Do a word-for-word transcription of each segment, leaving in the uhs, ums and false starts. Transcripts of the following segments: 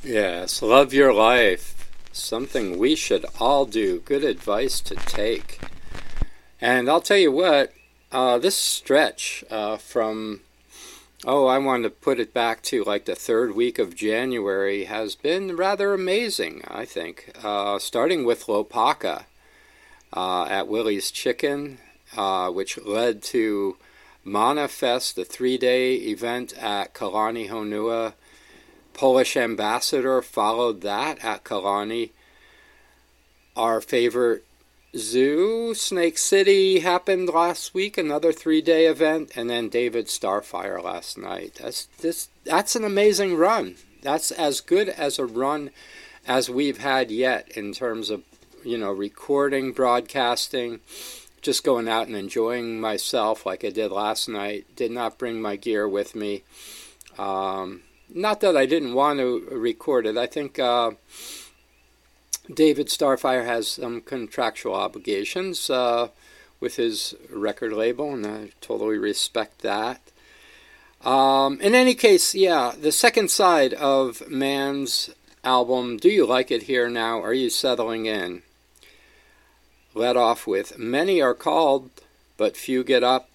Yes, love your life. Something we should all do. Good advice to take. And I'll tell you what, uh, this stretch uh, from, oh, I want to put it back to like the third week of January has been rather amazing, I think. Uh, starting with Lopaka uh, at Willie's Chicken, uh, which led to Manifest, the three-day event at Kalani Honua. Polish Ambassador followed that at Kalani. Our favorite zoo, Snake City, happened last week, another three-day event, and then David Starfire last night. That's this. That's an amazing run. That's as good as a run as we've had yet in terms of, you know, recording, broadcasting, just going out and enjoying myself like I did last night. Did not bring my gear with me. Um, not that I didn't want to record it. I think uh, David Starfire has some contractual obligations uh, with his record label, and I totally respect that. Um, in any case, yeah, the second side of Man's album, Do You Like It Here Now? Are You Settling In? Led off with Many Are Called, But Few Get Up,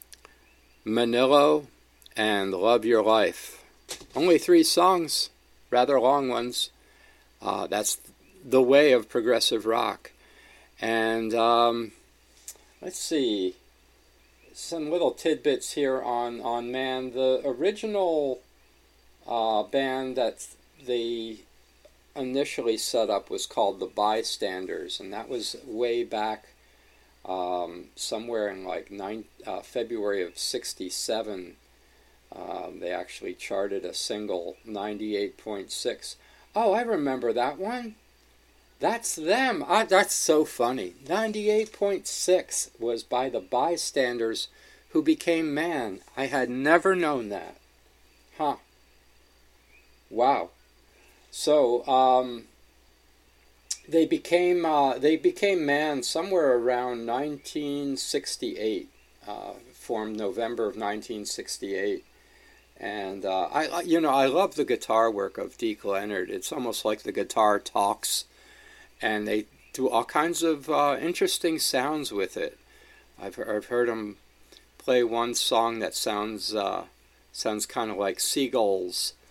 Manilo, and Love Your Life. Only three songs, rather long ones. Uh, that's the way of progressive rock. And um, let's see, some little tidbits here on, on Man. The original uh, band that they initially set up was called the Bystanders, and that was way back um, somewhere in like nine, uh, February of sixty-seven. Um, they actually charted a single, ninety-eight point six. Oh, I remember that one. That's them. Ah, that's so funny. ninety-eight point six was by the Bystanders, who became Man. I had never known that. Huh. Wow. So, um, they became uh, they became Man somewhere around nineteen sixty-eight. Uh, formed November of nineteen sixty-eight. And uh, I, you know, I love the guitar work of Deke Leonard. It's almost like the guitar talks, and they do all kinds of uh, interesting sounds with it. I've I've heard him play one song that sounds uh, sounds kind of like seagulls